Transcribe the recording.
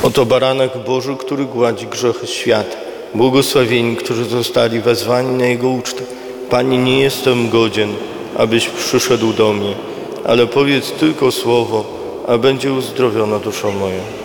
Oto baranek Boży, który gładzi grzechy świata. Błogosławieni, którzy zostali wezwani na Jego ucztę. Panie, nie jestem godzien, abyś przyszedł do mnie, ale powiedz tylko słowo, a będzie uzdrowiona dusza moja.